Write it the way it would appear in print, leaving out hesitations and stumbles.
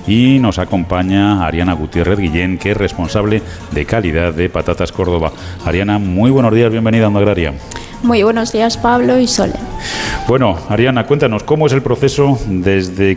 y nos acompaña Ariana Gutiérrez Guillén, que es responsable de calidad de Patatas Córdoba. Ariana, muy buenos días, bienvenida a Onda Agraria. Muy buenos días, Pablo y Sole. Bueno, Ariana, cuéntanos, ¿cómo es el proceso desde